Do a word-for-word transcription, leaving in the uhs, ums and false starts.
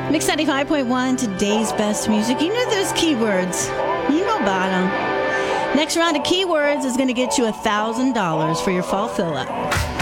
Mix ninety-five point one, today's best music. You know those keywords. You know about them. Next round of keywords is going to get you one thousand dollars for your fall fill-up.